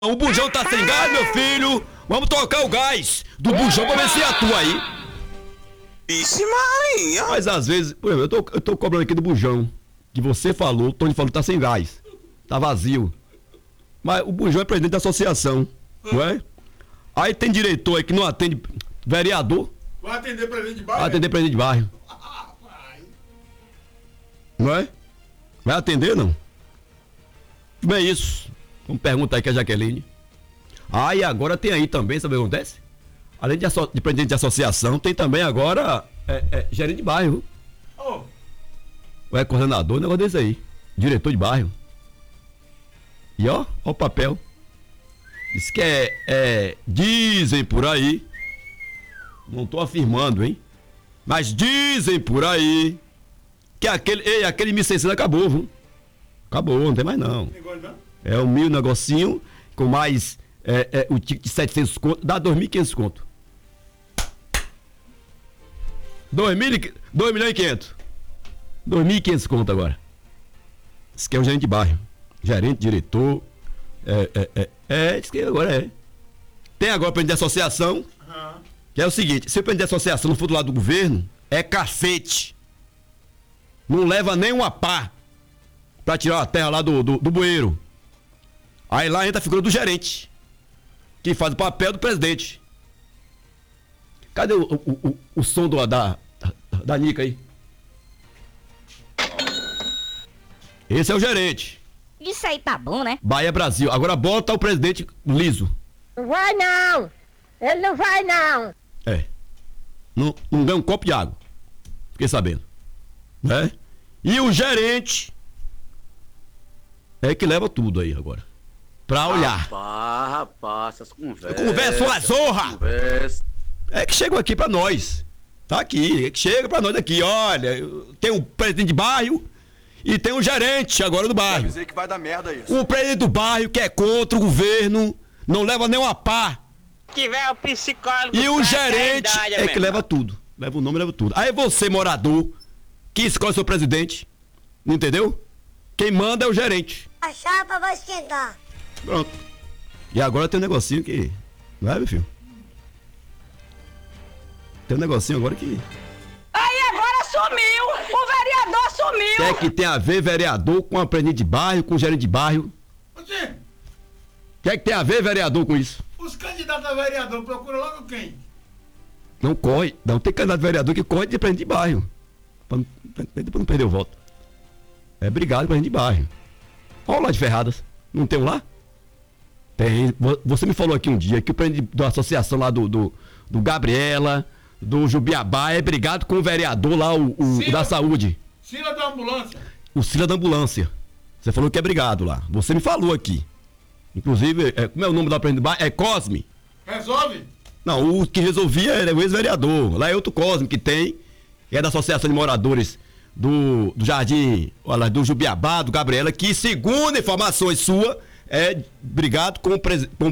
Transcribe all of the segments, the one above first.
O bujão tá sem gás, meu filho. Vamos trocar o gás do bujão pra ver se atua aí. Vixe Maria. Mas às vezes, por exemplo, eu tô cobrando aqui do bujão. Que você falou, o Tony falou que tá sem gás. Tá vazio. Mas o bujão é presidente da associação, não é? Aí tem diretor aí que não atende vereador. Vai atender presidente de bairro? Vai atender presidente de bairro. Não é? Vai atender, não? Como é isso? Vamos perguntar aí que é a Jaqueline. Ah, e agora tem aí também, sabe o que acontece? Além de presidente de associação, tem também agora gerente de bairro. Oh. Ou é coordenador, um negócio desse aí. Diretor de bairro. E ó o papel. Diz que dizem por aí. Não tô afirmando, hein? Mas dizem por aí que aquele 1.600 acabou, viu? Acabou, não tem mais não. É um 1.000 negocinho com mais o ticket de 700 conto, dá 2.500 conto. 2.500. 2.500 conto agora. Isso que é um gerente de bairro. Gerente, diretor. Isso que agora é. Tem agora o presidente de associação. Que é o seguinte: se o presidente de associação não for do lado do governo, é cacete. Não leva nem uma pá pra tirar a terra lá do bueiro. Aí lá entra a figura do gerente, que faz o papel do presidente. Cadê o som da Nica aí? Esse é o gerente. Isso aí tá bom, né? Bahia Brasil. Agora bota o presidente liso. Não vai não! Ele não vai não! Não ganha um copo de água. Fiquei sabendo. Né? E o gerente é que leva tudo aí agora. Pra olhar. Rapaz, essas conversas. Conversa uma zorra! Conversa. É que chegam aqui pra nós. Tá aqui, é que chega pra nós aqui. Olha, tem um presidente de bairro e tem um gerente agora do bairro. Quer dizer que vai dar merda isso. O presidente do bairro que é contra o governo, não leva nem uma pá. Tiver o psicólogo. E o gerente é que leva tudo. Leva o nome, leva tudo. Aí você, morador, que escolhe seu presidente, entendeu? Quem manda é o gerente. A chapa vai esquentar. Pronto. E agora tem um negocinho que... Não é, meu filho? Tem um negocinho agora que... Aí agora sumiu! O vereador sumiu! O que é que tem a ver vereador com presidente de bairro, com gerente de bairro? Você, O que é que tem a ver vereador com isso? os candidatos a vereador procuram logo quem? Não corre. Não tem candidato a vereador que corre de presidente de bairro. Pra não perder o voto. É brigado presidente de bairro. Olha o lá de Ferradas. Não tem um lá? Tem. Você me falou aqui um dia que o presidente da associação lá do Gabriela, do Jubiabá, é brigado com o vereador lá, o da saúde. Sila da ambulância. O Sila da ambulância. Você falou que é brigado lá. Você me falou aqui. Inclusive, como é o nome da presidente do bairro? É Cosme. Resolve? Não, o que resolvia era o ex-vereador. Lá é outro Cosme que tem, que é da Associação de Moradores do Jardim, olha, do Jubiabá, do Gabriela, que, segundo informações suas, é brigado com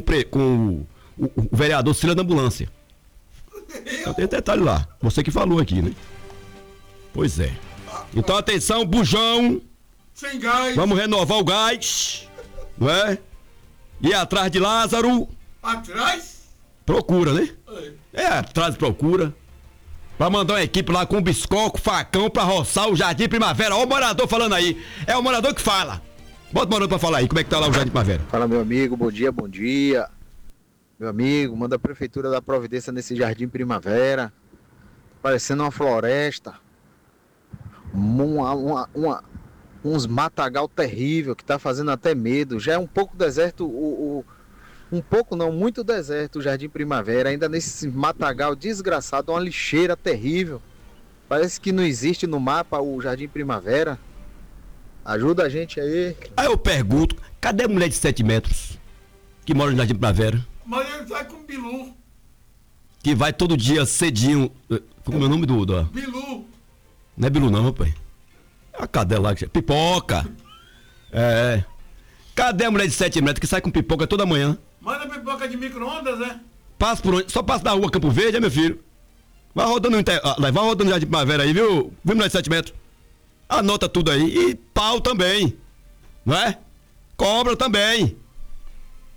o vereador Sila da ambulância. Então tem detalhe lá. Você que falou aqui, né? Pois é. Então atenção, bujão. Sem gás. Vamos renovar o gás. Não é? E atrás de Lázaro. Atrás? Procura, né? Atrás procura. Pra mandar uma equipe lá com biscoco, facão pra roçar o Jardim Primavera. Ó o morador falando aí. É o morador que fala. Bota o morador pra falar aí. Como é que tá lá o Jardim Primavera? Fala, meu amigo. Bom dia, bom dia. Meu amigo, manda a prefeitura dar providência nesse Jardim Primavera. Parecendo uma floresta. Uns matagal terrível que tá fazendo até medo. Já é um pouco deserto, um pouco não, muito deserto o Jardim Primavera. Ainda nesse matagal desgraçado, uma lixeira terrível. Parece que não existe no mapa o Jardim Primavera. Ajuda a gente aí. Aí eu pergunto, cadê a mulher de 7 metros que mora no Jardim Primavera? Mas ele vai com o Bilu. Que vai todo dia cedinho. Como é o nome do... Bilu. Não é Bilu não, rapaz. A cadela lá que... Pipoca. Cadê a mulher de 7 metros que sai com pipoca toda manhã? Manda pipoca de micro-ondas, né? Passa por onde? Só passa na rua Campo Verde, meu filho. Vai rodando no Jardim Primavera aí, viu? Viu, mulher de 7 metros? Anota tudo aí. E pau também. Não é? Cobra também.